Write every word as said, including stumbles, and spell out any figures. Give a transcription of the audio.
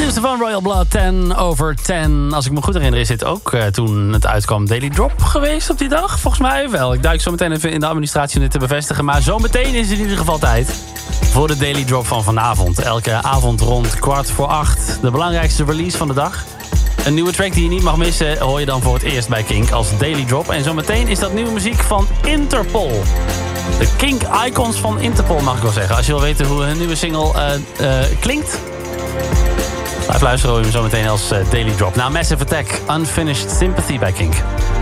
Nieuwste van Royal Blood, tien over tien. Als ik me goed herinner is dit ook uh, toen het uitkwam Daily Drop geweest op die dag. Volgens mij wel. Ik duik zo meteen even in de administratie om dit te bevestigen. Maar zo meteen is het in ieder geval tijd voor de Daily Drop van vanavond. Elke avond rond kwart voor acht. De belangrijkste release van de dag. Een nieuwe track die je niet mag missen hoor je dan voor het eerst bij Kink als Daily Drop. En zometeen is dat nieuwe muziek van Interpol. De Kink Icons van Interpol mag ik wel zeggen. Als je wil weten hoe hun nieuwe single uh, uh, klinkt, blijf luisteren, hoor je hem zometeen als uh, Daily Drop. Nou, Massive Attack, Unfinished Sympathy bij Kink.